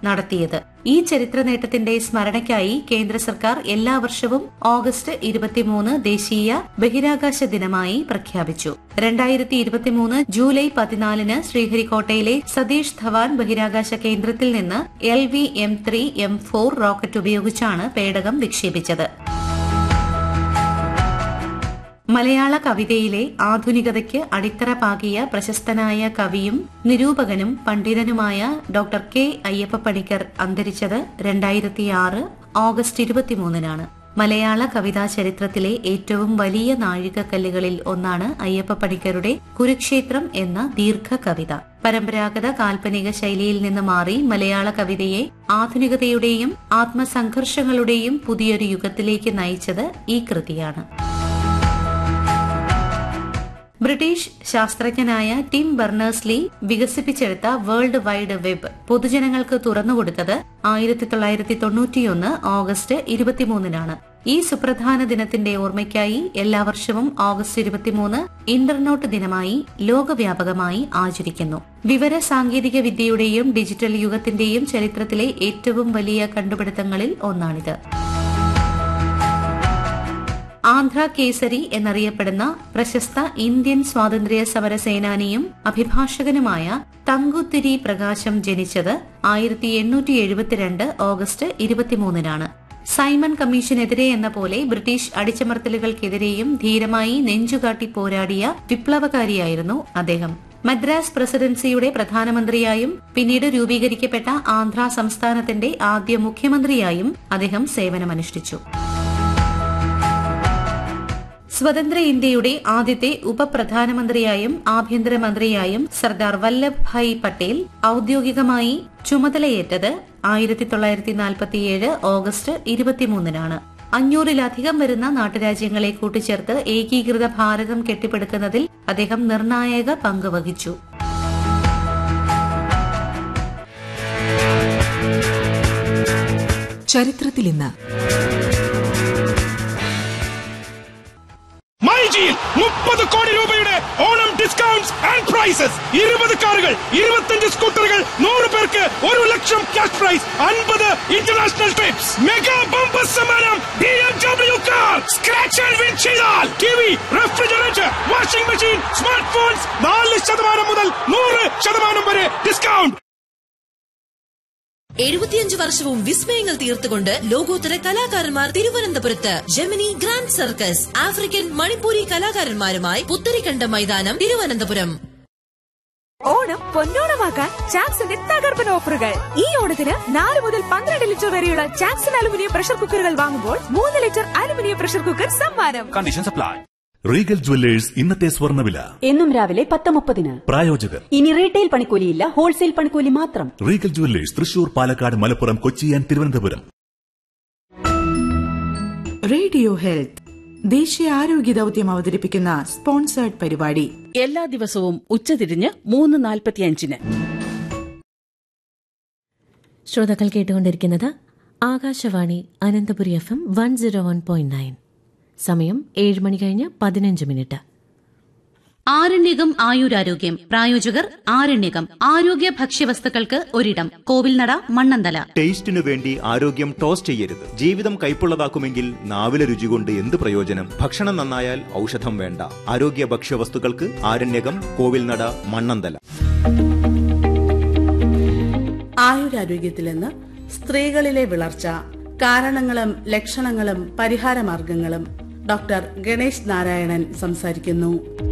നടത്തിയത്. ഈ ചരിത്ര നേട്ടത്തിന്റെ സ്മരണയ്ക്കായി കേന്ദ്ര സർക്കാർ എല്ലാ വർഷവും ഓഗസ്റ്റ് 23 ദേശീയ ബഹിരാകാശ ദിനമായി പ്രഖ്യാപിച്ചു. 2023 ജൂലൈ 14 ശ്രീഹരിക്കോട്ടയിലെ സതീഷ് ധവാൻ ബഹിരാകാശ കേന്ദ്രത്തിൽ നിന്ന് LV-M3 M4 റോക്കറ്റ് ഉപയോഗിച്ചാണ് പേടകം വിക്ഷേപിച്ചത്. മലയാള കവിതയിലെ ആധുനികതയ്ക്ക് അടിത്തറ പാകിയ പ്രശസ്തനായ കവിയും നിരൂപകനും പണ്ഡിതനുമായ ഡോക്ടർ കെ അയ്യപ്പപ്പണിക്കർ അന്തരിച്ചത് 2006 ഓഗസ്റ്റ് 23 മലയാള കവിതാ ചരിത്രത്തിലെ ഏറ്റവും വലിയ നാഴികക്കല്ലുകളിൽ ഒന്നാണ് അയ്യപ്പപ്പണിക്കരുടെ കുരുക്ഷേത്രം എന്ന ദീർഘകവിത. പരമ്പരാഗത കാൽപ്പനിക ശൈലിയിൽ നിന്ന് മാറി മലയാള കവിതയെ ആധുനികതയുടെയും ആത്മസംഘർഷങ്ങളുടെയും പുതിയൊരു യുഗത്തിലേക്ക് നയിച്ചത് ഈ കൃതിയാണ്. ബ്രിട്ടീഷ് ശാസ്ത്രജ്ഞനായ ടിം ബെർണേഴ്സ്-ലീ വികസിപ്പിച്ചെടുത്ത വേൾഡ് വൈഡ് വെബ് പൊതുജനങ്ങൾക്ക് തുറന്നുകൊടുത്തത് 1991 ഓഗസ്റ്റ് 23 ഈ സുപ്രധാന ദിനത്തിന്റെ ഓർമ്മയ്ക്കായി എല്ലാ വർഷവും ഓഗസ്റ്റ് 23 ഇന്റർനെറ്റ് ദിനമായി ലോകവ്യാപകമായി ആചരിക്കുന്നു. വിവര സാങ്കേതിക വിദ്യയുടെയും ഡിജിറ്റൽ യുഗത്തിന്റെയും ചരിത്രത്തിലെ ഏറ്റവും വലിയ കണ്ടുപിടുത്തങ്ങളിൽ ഒന്നാണിത്. ആന്ധ്ര കേസരി എന്നറിയപ്പെടുന്ന പ്രശസ്ത ഇന്ത്യൻ സ്വാതന്ത്ര്യ സമര സേനാനിയും അഭിഭാഷകനുമായ തങ്കുത്തിരി പ്രകാശം ജനിച്ചത് 1872 ഓഗസ്റ്റ് 23 സൈമൺ കമ്മീഷനെതിരെ എന്ന പോലെ ബ്രിട്ടീഷ് അടിച്ചമർത്തലുകൾക്കെതിരെയും ധീരമായി നെഞ്ചുകാട്ടി പോരാടിയ വിപ്ലവകാരിയായിരുന്നു അദ്ദേഹം. മദ്രാസ് പ്രസിഡൻസിയുടെ പ്രധാനമന്ത്രിയായും പിന്നീട് രൂപീകരിക്കപ്പെട്ട ആന്ധ്ര സംസ്ഥാനത്തിന്റെ ആദ്യ മുഖ്യമന്ത്രിയായും അദ്ദേഹം സേവനമനുഷ്ഠിച്ചു. സ്വതന്ത്ര ഇന്ത്യയുടെ ആദ്യത്തെ ഉപപ്രധാനമന്ത്രിയായും ആഭ്യന്തരമന്ത്രിയായും സർദാർ വല്ലഭ് ഭായ് പട്ടേൽ ഔദ്യോഗികമായി ചുമതലയേറ്റത് 1947 ഓഗസ്റ്റ് 23 500-ലധികം വരുന്ന നാട്ടുരാജ്യങ്ങളെ കൂട്ടിച്ചേർത്ത് ഏകീകൃത ഭാരതം കെട്ടിപ്പടുക്കുന്നതിൽ അദ്ദേഹം നിർണായക പങ്ക് വഹിച്ചു. ചരിത്രത്തിൽ ഇന്ന് 30 കോടി രൂപയുടെ ഓണം ഡിസ്കൗണ്ട്സ് ആൻഡ് പ്രൈസസ്. 20 കാറുകൾ, 25 സ്കൂട്ടറുകൾ, 100 പേർക്ക് 1 ലക്ഷം cash prize, 50 international TRIPS, mega bumper സമ്മാനം BMW car. Scratch and win ചെയ്താൽ TV, refrigerator, washing machine, smart phones 4% മുതൽ 100% വരെ ഡിസ്കൗണ്ട്. 75 വർഷവും വിസ്മയങ്ങൾ തീർത്തുകൊണ്ട് ലോകോത്തര കലാകാരന്മാർ തിരുവനന്തപുരത്ത് Gemini grand circus African Manipuri കലാകാരന്മാരുമായി പുത്തരിക്കണ്ട മൈതാനം തിരുവനന്തപുരം. ഓണം പൊന്നോണമാക്കാൻ ചാക്സിന്റെ തകർപ്പൻ ഓഫറുകൾ. ഈ ഓണത്തിന് 4 മുതൽ 12 ലിറ്റർ വരെയുള്ള ചാക്സൺ അലുമിനിയം പ്രഷർ കുക്കറുകൾ വാങ്ങുമ്പോൾ 3 ലിറ്റർ അലുമിനിയം പ്രഷർ കുക്കർ സമ്മാനം. Conditions apply. റീഗൽ ജുവല്ലേഴ്സ് ഇന്നത്തെ സ്വർണ്ണവില എന്നും രാവിലെ 10:30. പ്രായോജകർ ഇനി റീറ്റെയിൽ പണിക്കൂലിയില്ല, ഹോൾസെയിൽ പണിക്കൂലി മാത്രം. Regal jewellers Thrissur, Palakkad, Malappuram, Kochi and Thiruvananthapuram. Radio health ദേശീയ ആരോഗ്യ ദൌത്യം അവതരിപ്പിക്കുന്ന സ്പോൺസേർഡ് പരിപാടി എല്ലാ ദിവസവും ഉച്ചതിരിഞ്ഞ് 3:45. ശ്രോതാക്കൾ കേട്ടുകൊണ്ടിരിക്കുന്നത് ആകാശവാണി അനന്തപുരി FM 101.9. സമയം 7 മണി കഴിഞ്ഞ് 15 മിനിറ്റ്. ആരണ്യകം ആയുരാരോഗ്യം പ്രായോജകർ ആരണ്യകം ആരോഗ്യ ഭക്ഷ്യവസ്തുക്കൾക്ക് ഒരിടം. കോവിൽനട, മണ്ണന്തല. ടേസ്റ്റിനു വേണ്ടി ആരോഗ്യം ടോസ്റ്റ് ചെയ്യരുത്. ജീവിതം കൈപ്പുള്ളതാക്കുമെങ്കിൽ നാവിലെ രുചി കൊണ്ട് എന്ത് പ്രയോജനം? ഭക്ഷണം നന്നായാൽ ഔഷധം വേണ്ട. ആരോഗ്യ ഭക്ഷ്യവസ്തുക്കൾക്ക് ആരണ്യകം, കോവിൽനട, മണ്ണന്തല. ആയുരാരോഗ്യത്തിൽ നിന്ന് സ്ത്രീകളിലെ വിളർച്ച, കാരണങ്ങളും ലക്ഷണങ്ങളും പരിഹാരമാർഗങ്ങളും ഡോക്ടർ ഗണേഷ് നാരായണൻ സംസാരിക്കുന്നു.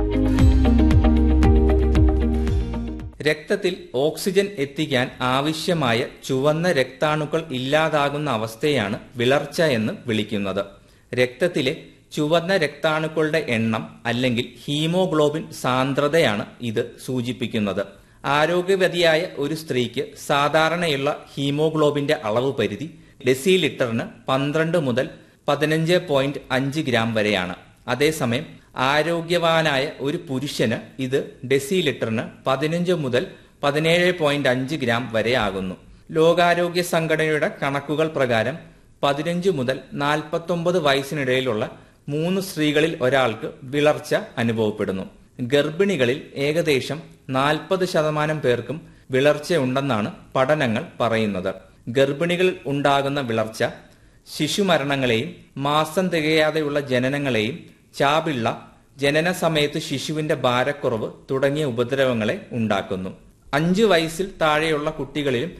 രക്തത്തിൽ ഓക്സിജൻ എത്തിക്കാൻ ആവശ്യമായ ചുവന്ന രക്താണുക്കൾ ഇല്ലാതാകുന്ന അവസ്ഥയാണ് വിളർച്ച എന്ന് വിളിക്കുന്നത്. രക്തത്തിലെ ചുവന്ന രക്താണുക്കളുടെ എണ്ണം അല്ലെങ്കിൽ ഹീമോഗ്ലോബിൻ സാന്ദ്രതയാണ് ഇത് സൂചിപ്പിക്കുന്നത്. ആരോഗ്യവതിയായ ഒരു സ്ത്രീക്ക് സാധാരണയുള്ള ഹീമോഗ്ലോബിന്റെ അളവ് പരിധി ഡെസിലിറ്ററിന് 12 മുതൽ 15.5 ഗ്രാം വരെയാണ്. അതേസമയം ആരോഗ്യവാനായ ഒരു പുരുഷന് ഇത് ഡെസിലിറ്ററിന് 15 മുതൽ 17.5 ഗ്രാം വരെ ആകുന്നു. ലോകാരോഗ്യ സംഘടനയുടെ കണക്കുകൾ പ്രകാരം 15 മുതൽ 49 വയസ്സിനിടയിലുള്ള 3 സ്ത്രീകളിൽ ഒരാൾക്ക് വിളർച്ച അനുഭവപ്പെടുന്നു. ഗർഭിണികളിൽ ഏകദേശം 40% പേർക്കും വിളർച്ചയുണ്ടെന്നാണ് പഠനങ്ങൾ പറയുന്നത്. ഗർഭിണികൾ ഉണ്ടാകുന്ന വിളർച്ച ശിശുമരണങ്ങളെയും മാസം തികയാതെയുള്ള ജനനങ്ങളെയും ചാപിള്ള, ജനന സമയത്ത് ശിശുവിന്റെ ഭാരക്കുറവ് തുടങ്ങിയ ഉപദ്രവങ്ങളെ ഉണ്ടാക്കുന്നു. 5 വയസ്സിൽ താഴെയുള്ള കുട്ടികളിലും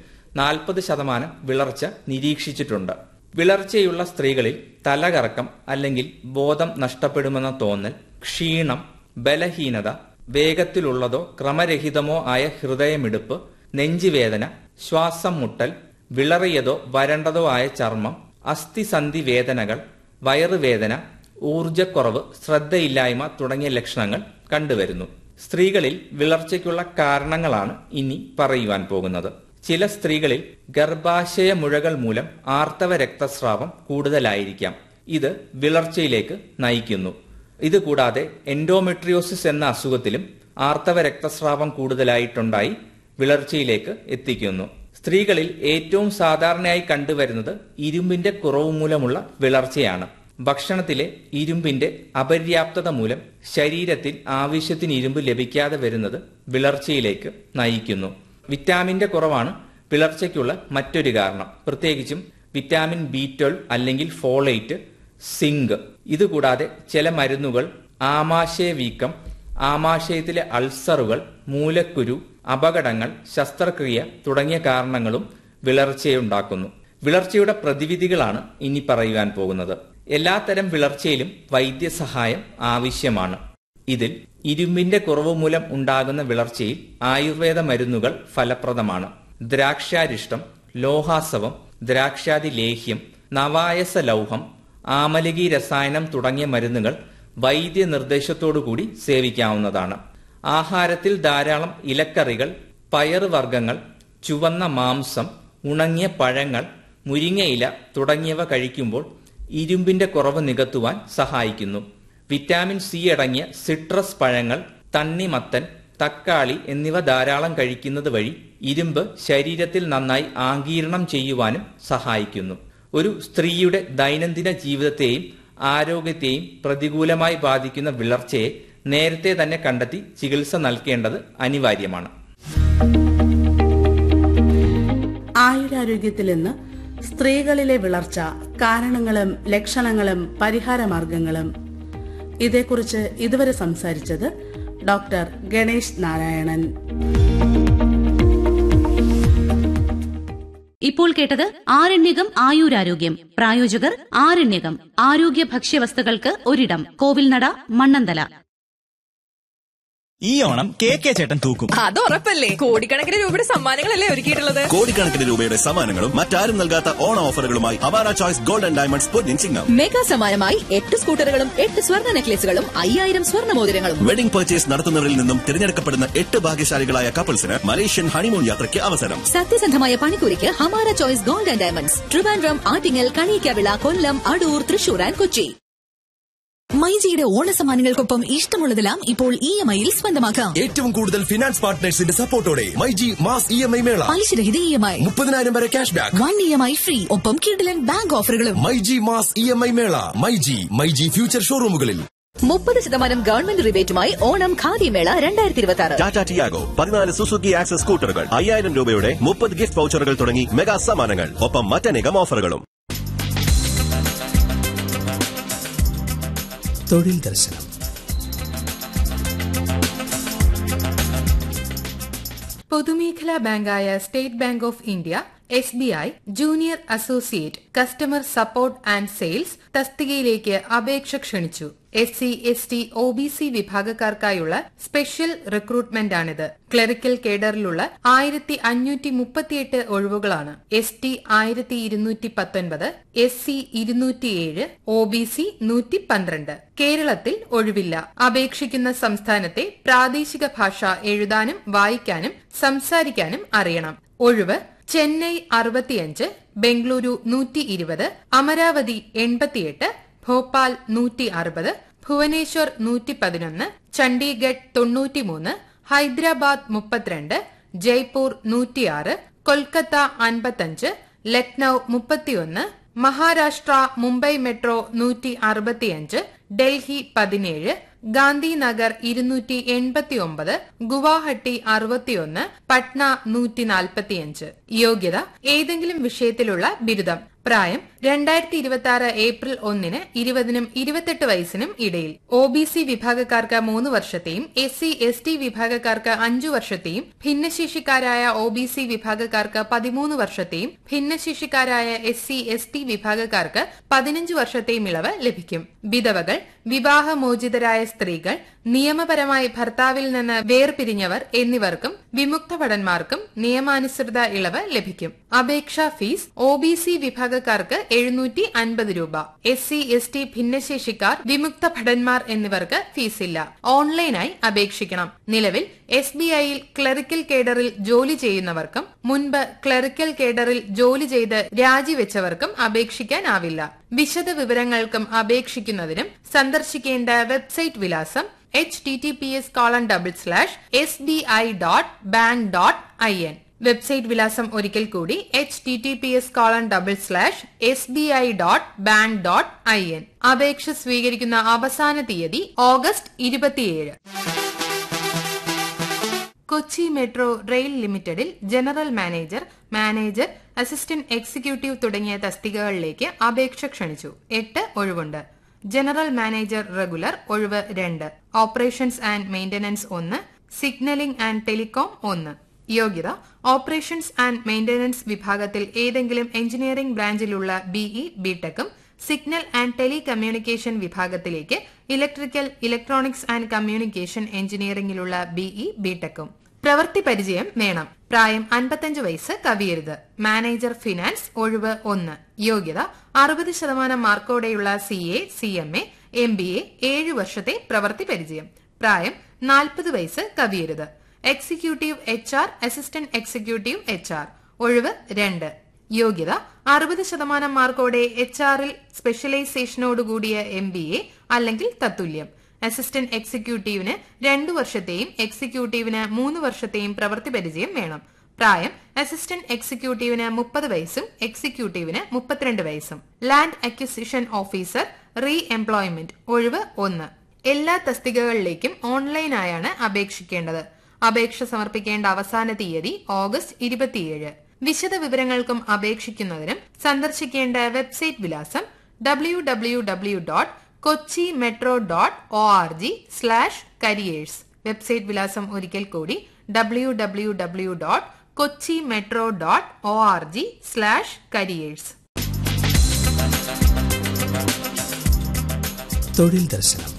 40% വിളർച്ച നിരീക്ഷിച്ചിട്ടുണ്ട്. വിളർച്ചയുള്ള സ്ത്രീകളിൽ തലകറക്കം അല്ലെങ്കിൽ ബോധം നഷ്ടപ്പെടുമെന്ന തോന്നൽ, ക്ഷീണം, ബലഹീനത, വേഗത്തിലുള്ളതോ ക്രമരഹിതമോ ആയ ഹൃദയമിടിപ്പ്, നെഞ്ചുവേദന, ശ്വാസം മുട്ടൽ, വിളറിയതോ വരണ്ടതോ ആയ ചർമ്മം, അസ്ഥിസന്ധി വേദനകൾ, വയറുവേദന, ഊർജക്കുറവ്, ശ്രദ്ധയില്ലായ്മ തുടങ്ങിയ ലക്ഷണങ്ങൾ കണ്ടുവരുന്നു. സ്ത്രീകളിൽ വിളർച്ചയ്ക്കുള്ള കാരണങ്ങളാണ് ഇനി പറയുവാൻ പോകുന്നത്. ചില സ്ത്രീകളിൽ ഗർഭാശയ മുഴകൾ മൂലം ആർത്തവ രക്തസ്രാവം കൂടുതലായിരിക്കാം. ഇത് വിളർച്ചയിലേക്ക് നയിക്കുന്നു. ഇതുകൂടാതെ എൻഡോമെട്രിയോസിസ് എന്ന അസുഖത്തിലും ആർത്തവ രക്തസ്രാവം കൂടുതലായിട്ടുണ്ടായി വിളർച്ചയിലേക്ക് എത്തിക്കുന്നു. സ്ത്രീകളിൽ ഏറ്റവും സാധാരണയായി കണ്ടുവരുന്നത് ഇരുമ്പിന്റെ കുറവ് മൂലമുള്ള വിളർച്ചയാണ്. ഭക്ഷണത്തിലെ ഇരുമ്പിന്റെ അപര്യാപ്തത മൂലം ശരീരത്തിൽ ആവശ്യത്തിന് ഇരുമ്പ് ലഭിക്കാതെ വരുന്നത് വിളർച്ചയിലേക്ക് നയിക്കുന്നു. വിറ്റാമിന്റെ കുറവാണ് വിളർച്ചയ്ക്കുള്ള മറ്റൊരു കാരണം. പ്രത്യേകിച്ചും വിറ്റാമിൻ B12 അല്ലെങ്കിൽ ഫോളേറ്റ്, സിങ്ക്. ഇതുകൂടാതെ ചില മരുന്നുകൾ ആമാശയ വീക്കം, ആമാശയത്തിലെ അൾസറുകൾ, മൂലക്കുരു, അപകടങ്ങൾ, ശസ്ത്രക്രിയ തുടങ്ങിയ കാരണങ്ങളും വിളർച്ചയുണ്ടാക്കുന്നു. വിളർച്ചയുടെ പ്രതിവിധികളാണ് ഇനി പറയുവാൻ പോകുന്നത്. എല്ലാത്തരം വിളർച്ചയിലും വൈദ്യസഹായം ആവശ്യമാണ്. ഇതിൽ ഇരുമ്പിന്റെ കുറവ് മൂലം ഉണ്ടാകുന്ന വിളർച്ചയിൽ ആയുർവേദ മരുന്നുകൾ ഫലപ്രദമാണ്. ദ്രാക്ഷാരിഷ്ടം, ലോഹാസവം, ദ്രാക്ഷാദി ലേഹ്യം, നവായസ ലൗഹം, ആമലകി രസായനം തുടങ്ങിയ മരുന്നുകൾ വൈദ്യ നിർദ്ദേശത്തോടുകൂടി സേവിക്കാവുന്നതാണ്. ആഹാരത്തിൽ ധാരാളം ഇലക്കറികൾ, പയറുവർഗ്ഗങ്ങൾ, ചുവന്ന മാംസം, ഉണങ്ങിയ പഴങ്ങൾ, മുരിങ്ങയില തുടങ്ങിയവ കഴിക്കുമ്പോൾ ഇരുമ്പിന്റെ കുറവ് നികത്തുവാൻ സഹായിക്കുന്നു. വിറ്റാമിൻ C അടങ്ങിയ സിട്രസ് പഴങ്ങൾ, തണ്ണിമത്തൻ, തക്കാളി എന്നിവ ധാരാളം കഴിക്കുന്നത് വഴി ഇരുമ്പ് ശരീരത്തിൽ നന്നായി ആഗിരണം ചെയ്യുവാനും സഹായിക്കുന്നു. ഒരു സ്ത്രീയുടെ ദൈനംദിന ജീവിതത്തെയും ആരോഗ്യത്തെയും പ്രതികൂലമായി ബാധിക്കുന്ന വിളർച്ചയെ നേരത്തെ തന്നെ കണ്ടെത്തി ചികിത്സ നൽകേണ്ടത് അനിവാര്യമാണ്. ആയുരാരോഗ്യത്തിൽ ഇന്ന് സ്ത്രീകളിലെ വിളർച്ച, കാരണങ്ങളും ലക്ഷണങ്ങളും പരിഹാരമാർഗങ്ങളും. ഇതേക്കുറിച്ച് ഇതുവരെ സംസാരിച്ചത് ഡോക്ടർ ഗണേഷ് നാരായണൻ. ഇപ്പോൾ കേട്ടത് ആരണ്യകം ആയുരാരോഗ്യം. പ്രായോജകർ ആരണ്യകം ആരോഗ്യ ഭക്ഷ്യവസ്തുക്കൾക്ക് ഒരിടം, കോവിൽനട, മണ്ണന്തല. ഈ ഓണം കെ ചേട്ടൻ തൂക്കും. അത് ഉറപ്പല്ലേ. കോടിക്കണക്കിന് രൂപയുടെ സമ്മാനങ്ങളല്ലേ ഒരുക്കിയിട്ടുള്ളത്. കോടിക്കണക്കിന് രൂപയുടെ സമ്മാനങ്ങളും മറ്റാരും നൽകാത്ത ഓണ ഓഫറുകളുമായി Awara choice gold and diamonds Ponnin Chingam. Mega സമ്മാനമായി 8 സ്കൂട്ടറുകളും 8 സ്വർണ്ണ നെക്ലേസുകളും 5000 സ്വർണ്ണ മോതിരങ്ങളും. വെഡിംഗ് പർച്ചേസ് നടത്തുന്നവരിൽ നിന്നും തിരഞ്ഞെടുക്കപ്പെടുന്ന 8 ഭാഗ്യശാലികളായ കപ്പിൾസിന് മലേഷ്യൻ ഹണിമൂൺ യാത്രയ്ക്ക് അവസരം. സത്യസന്ധമായ പണിക്കൂലിക്ക് Hamara choice gold and diamonds, Trivandrum, Attingal, Kaliyakkavilai, Kollam, Adoor, Thrissur and Kochi. മൈജിയുടെ ഓണസമ്മാനങ്ങൾക്കൊപ്പം ഇഷ്ടമുള്ളതെല്ലാം ഇപ്പോൾ EMI-യിൽ സ്വന്തമാക്കാം. ഏറ്റവും കൂടുതൽ ഫിനാൻസ് പാർട്ട്നേഴ്സിന്റെ സപ്പോർട്ടോടെ മൈജി മാസ് EMI മേള. പലിശരഹിത EMI, 30,000 വരെ ക്യാഷ് ബാക്ക്, 1 EMI ഫ്രീ, ഒപ്പം കിഡിലൻ ബാങ്ക് ഓഫറുകളും. മൈജി മാസ് EMI മേള. മൈജി ഫ്യൂച്ചർ ഷോറൂമുകളിൽ 30% ഗവൺമെന്റ് റിബേറ്റുമായി ഓണം ഖാദി മേള 2026. ടാറ്റ ടിയാഗോ, 14 സുസുക്കി ആക്സസ് സ്കൂട്ടറുകൾ, 5000 രൂപയുടെ 30 ഗിഫ്റ്റ് വൗച്ചറുകൾ തുടങ്ങി മെഗാ സമ്മാനങ്ങൾ, ഒപ്പം മറ്റനേകം ഓഫറുകളും. തൊഴിൽ ദർശനം. പൊതുമേഖലാ ബാങ്കായ state bank of India SBI junior associate customer support and sales തസ്തികയിലേക്ക് അപേക്ഷ ക്ഷണിച്ചു. SC, ST, OBC വിഭാഗക്കാർക്കായുള്ള special റിക്രൂട്ട്മെന്റാണിത്. Clerical കേഡറിലുള്ള 1538 ഒഴിവുകളാണ്. ST 1219, SC 207, OBC 112. കേരളത്തിൽ ഒഴിവില്ല. അപേക്ഷിക്കുന്ന സംസ്ഥാനത്തെ പ്രാദേശിക ഭാഷ എഴുതാനും വായിക്കാനും സംസാരിക്കാനും അറിയണം. ഒഴിവ് ചെന്നൈ 65, ബംഗളൂരു 120, അമരാവതി 88, ഭോപ്പാൽ 160, ഭുവനേശ്വർ 111, ചണ്ഡീഗഡ് 93, ഹൈദരാബാദ് 32, ജയ്പൂർ 106, കൊൽക്കത്ത 55, ലക്നൌ 31, മഹാരാഷ്ട്ര മുംബൈ മെട്രോ 165, ഡൽഹി 17, ഗാന്ധിനഗർ 289, ഗുവാഹട്ടി 61, പട്ന 145. യോഗ്യത ഏതെങ്കിലും വിഷയത്തിലുള്ള ബിരുദം. പ്രായം 2026 ഏപ്രിൽ 1 20നും 28 വയസ്സിനും ഇടയിൽ. OBC വിഭാഗക്കാർക്ക് 3 വർഷത്തെയും SC/ST വിഭാഗക്കാർക്ക് 5 വർഷത്തെയും ഭിന്നശേഷിക്കാരായ OBC വിഭാഗക്കാർക്ക് 13 വർഷത്തെയും ഭിന്നശേഷിക്കാരായ SC/ST വിഭാഗക്കാർക്ക് 15 വർഷത്തെയും ഇളവ് ലഭിക്കും. വിധവകൾ, വിവാഹമോചിതരായ സ്ത്രീകൾ, നിയമപരമായി ഭർത്താവിൽ നിന്ന് വേർപിരിഞ്ഞവർ എന്നിവർക്കും വിമുക്ത ഭടന്മാർക്കും നിയമാനുസൃത ഇളവ് ലഭിക്കും. അപേക്ഷാ ഫീസ് OBC വിഭാഗക്കാർക്ക് 750 രൂപ, SC/ST ഭിന്നശേഷിക്കാർ, വിമുക്ത ഭടന്മാർ എന്നിവർക്ക് ഫീസില്ല. ഓൺലൈനായി അപേക്ഷിക്കണം. നിലവിൽ SBIയിൽ ക്ലറിക്കൽ കേഡറിൽ ജോലി ചെയ്യുന്നവർക്കും മുൻപ് ക്ലറിക്കൽ കേഡറിൽ ജോലി ചെയ്ത് രാജിവെച്ചവർക്കും അപേക്ഷിക്കാനാവില്ല. വിശദ വിവരങ്ങൾക്കും അപേക്ഷിക്കുന്നതിനും സന്ദർശിക്കേണ്ട വെബ്സൈറ്റ് വിലാസം https://sbi.bank.in. വെബ്സൈറ്റ് വിലാസം ഒരിക്കൽ കൂടി https://sbi.bank.in. അപേക്ഷ സ്വീകരിക്കുന്ന അവസാന തീയതി ഓഗസ്റ്റ് 27. കൊച്ചി മെട്രോ റെയിൽ ലിമിറ്റഡിൽ ജനറൽ മാനേജർ, അസിസ്റ്റന്റ് എക്സിക്യൂട്ടീവ് തുടങ്ങിയ തസ്തികകളിലേക്ക് അപേക്ഷ ക്ഷണിച്ചു. 8 ഒഴിവുണ്ട്. ജനറൽ മാനേജർ റെഗുലർ ഒഴിവ് 2, operations and maintenance 1, signalling and telecom 1. യോഗ്യത ഓപ്പറേഷൻസ് ആൻഡ് മെയിന്റനൻസ് വിഭാഗത്തിൽ ഏതെങ്കിലും engineering ബ്രാഞ്ചിലുള്ള BE, BTECും signal and telecommunication വിഭാഗത്തിലേക്ക് electrical, electronics and communication എഞ്ചിനീയറിംഗിലുള്ള BE, BTECും. പ്രവൃത്തി പരിചയം വേണം. പ്രായം 55 വയസ്സ് കവിയരുത്. മാനേജർ ഫിനാൻസ് ഒഴിവ് 1. യോഗ്യത 60% മാർക്കോടെയുള്ള CA, CMA, MBA, 7 വർഷത്തെ പ്രവൃത്തി പരിചയം. പ്രായം 40 വയസ്സ് കവിയരുത്. Executive HR, assistant executive HR ഒഴിവ് 2. യോഗ്യത 60% മാർക്കോടെ HRൽ സ്പെഷ്യലൈസേഷനോടുകൂടിയ MBA അല്ലെങ്കിൽ തത്തുല്യം. അസിസ്റ്റന്റ് എക്സിക്യൂട്ടീവിന് 2 വർഷത്തെയും എക്സിക്യൂട്ടീവിന് 3 വർഷത്തെയും പ്രവൃത്തി പരിചയം വേണം. പ്രായം അസിസ്റ്റന്റ് എക്സിക്യൂട്ടീവിന് 30 വയസ്സും എക്സിക്യൂട്ടീവിന് 32 വയസ്സും. Land acquisition officer re employment ഒഴിവ് 1. എല്ലാ തസ്തികകളിലേക്കും ഓൺലൈനായാണ് അപേക്ഷിക്കേണ്ടത്. അപേക്ഷ സമർപ്പിക്കേണ്ട അവസാന തീയതി ഓഗസ്റ്റ് 27. വിശദ വിവരങ്ങൾക്കും അപേക്ഷിക്കുന്നതിനും സന്ദർശിക്കേണ്ട വെബ്സൈറ്റ് വിലാസം www.kochimetro.org/careers. വെബ്സൈറ്റ് വിലാസം ഒരിക്കൽ കൂടി www.kochimetro.org/careers. തൊഴിൽ ദർശനം.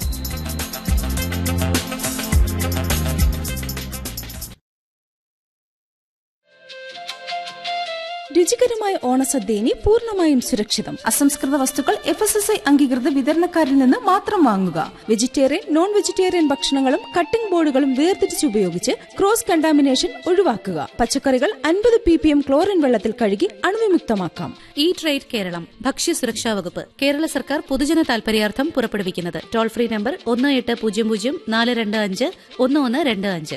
രുചികരമായ ഓണസദ്യ ഇനി പൂർണ്ണമായും സുരക്ഷിതം. അസംസ്കൃത വസ്തുക്കൾ FSSAI അംഗീകൃത വിതരണക്കാരിൽ നിന്ന് മാത്രം വാങ്ങുക. വെജിറ്റേറിയൻ, നോൺ വെജിറ്റേറിയൻ ഭക്ഷണങ്ങളും കട്ടിംഗ് ബോർഡുകളും വേർതിരിച്ച് ഉപയോഗിച്ച് ക്രോസ് കണ്ടാമിനേഷൻ ഒഴിവാക്കുക. പച്ചക്കറികൾ 50 ppm ക്ലോറിൻ വെള്ളത്തിൽ കഴുകി അണുവിമുക്തമാക്കാം. ഈ ട്രേഡ് കേരളം ഭക്ഷ്യസുരക്ഷാ വകുപ്പ് കേരള സർക്കാർ പൊതുജന താൽപര്യാർത്ഥം പുറപ്പെടുവിക്കുന്നത്. Toll free number 1800-425-1125.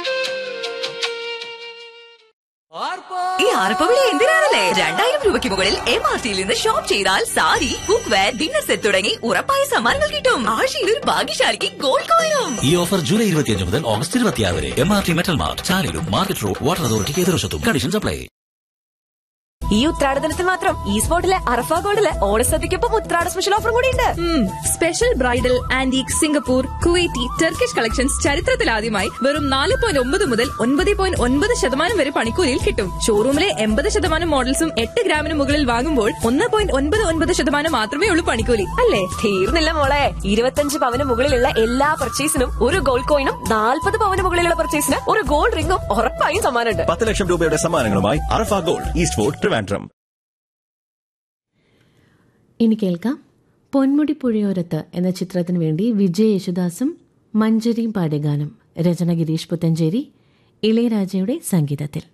ഈ ആർപ്പവിളി എന്തിനാണല്ലേ? 2000 രൂപയ്ക്ക് മുകളിൽ MRTയിൽ നിന്ന് ഷോപ്പ് ചെയ്താൽ sari, cook wear, dinner set തുടങ്ങി ഉറപ്പായ സമ്മാനങ്ങൾ കിട്ടും. ആഴ്ചയിൽ ഒരു ഭാഗ്യശാലിക്ക് ഗോൾഡ് കോയിനും. ഈ ഓഫർ ജൂലൈ 25 മുതൽ ഓഗസ്റ്റ് 26 വരെ. MRT metal mart, ചാലിലും market road, water അതോറിറ്റിക്ക് എതിർവശത്തും. Conditions apply. ഈ ഉത്രാടദിനത്തിൽ മാത്രം ഈ സ്പോട്ടിലെ അറഫ ഗോൾഡിലെ ഓണസദ്യക്കൊപ്പം ഉത്രാട സ്പെഷ്യൽ ഓഫറും കൂടിയുണ്ട്. Special bridal, antique, Singapore, Kuwaiti, Turkish collections ചരിത്രത്തിലാദ്യമായി വെറും 4.9 മുതൽ 9.9% വരെ പണിക്കൂലിയിൽ കിട്ടും. ഷോറൂമിലെ 80% മോഡൽസും 8 ഗ്രാമിന് മുകളിൽ വാങ്ങുമ്പോൾ 1.99% മാത്രമേ ഉള്ളൂ പണിക്കൂലി. അല്ലേ? തീർന്നില്ല മോളെ. 25 പവന് മുകളിലുള്ള എല്ലാ പർച്ചേസിനും ഒരു ഗോൾഡ് കോയിനും 40 പവന് മുകളിലുള്ള പർച്ചേസിന് ഒരു ഗോൾഡ് റിംഗും ഉറപ്പായും സമ്മാനമുണ്ട്. 10 ലക്ഷം രൂപയുടെ സമ്മാനങ്ങളുമായി അറഫ ഗോൾഡ്, ഈസ്റ്റ് ഫോർട്ട്, ട്രിവാൻഡ്രം. ഇനി കേൾക്കാം പൊന്മുടി പുഴയോരത്ത് എന്ന ചിത്രത്തിനു വേണ്ടി വിജയ് യേശുദാസും മഞ്ജരിയും പാടിയ ഗാനം. രചന ഗിരീഷ് പുത്തഞ്ചേരി, ഇളയരാജയുടെ സംഗീതത്തിൽ.